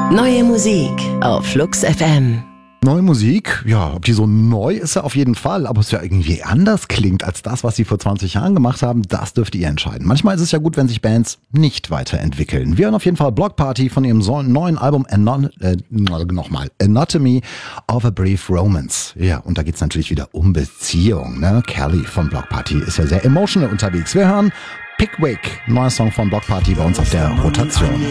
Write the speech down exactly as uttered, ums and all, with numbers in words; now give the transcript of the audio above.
Neue Musik auf Flux F M. Neue Musik, ja, ob die so neu ist, ja auf jeden Fall, aber es ja irgendwie anders klingt als das, was sie vor zwanzig Jahren gemacht haben, das dürft ihr entscheiden. Manchmal ist es ja gut, wenn sich Bands nicht weiterentwickeln. Wir hören auf jeden Fall Bloc Party von ihrem so neuen Album Anon äh, nochmal, Anatomy of a Brief Romance. Ja, und da geht's natürlich wieder um Beziehung, ne? Kelly von Bloc Party ist ja sehr emotional unterwegs. Wir hören Pickwick, neuer Song von Bloc Party bei uns auf der Rotation.